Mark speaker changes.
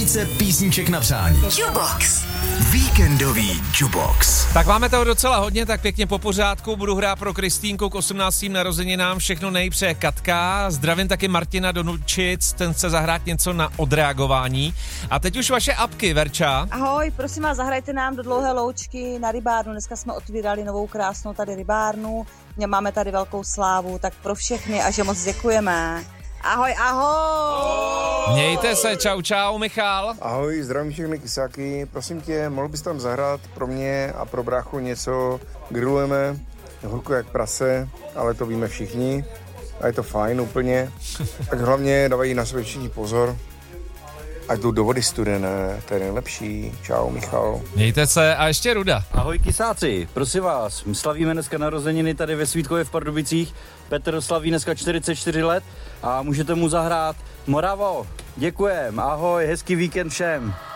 Speaker 1: Více písniček na přání.
Speaker 2: Jukebox.
Speaker 1: Víkendový Jukebox.
Speaker 3: Tak máme toho docela hodně, tak pěkně po pořádku. Budu hrát pro Kristýnku k 18. narozeninám. Všechno nejpřeje Katka. Zdravím taky Martina do Nučic, ten chce zahrát něco na odreagování. A teď už vaše apky, Verča.
Speaker 4: Ahoj, prosím vás, zahrajte nám do Dlouhé Loučky na rybárnu. Dneska jsme otvírali novou krásnou tady rybárnu. Máme tady velkou slávu, tak pro všechny a že moc děkujeme. Ahoj, ahoj!
Speaker 3: Mějte se, čau, čau, Michal.
Speaker 5: Ahoj, zdravím všechny kysáky. Prosím tě, mohl bys tam zahrát pro mě a pro bráchu něco? Grillujeme, horko jak prase, ale to víme všichni. A je to fajn úplně. Tak hlavně dávají na sebe všichni pozor. Ať jdou do vody studené, to je nejlepší. Čau, Michal.
Speaker 3: Mějte se a ještě Ruda.
Speaker 6: Ahoj kysáci, prosím vás, slavíme dneska narozeniny tady ve Svítkově v Pardubicích. Petr slaví dneska 44 let a můžete mu zahrát Moravo. Děkujem, ahoj, hezký víkend všem.